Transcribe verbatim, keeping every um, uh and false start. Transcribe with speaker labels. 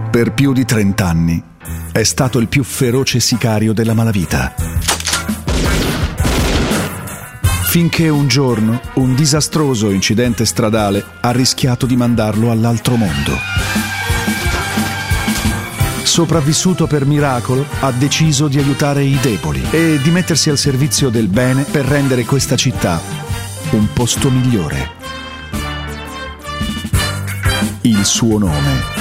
Speaker 1: Per più di trent'anni è stato il più feroce sicario della malavita. Finché un giorno un disastroso incidente stradale ha rischiato di mandarlo all'altro mondo. Sopravvissuto per miracolo, ha deciso di aiutare i deboli e di mettersi al servizio del bene per rendere questa città un posto migliore. Il suo nome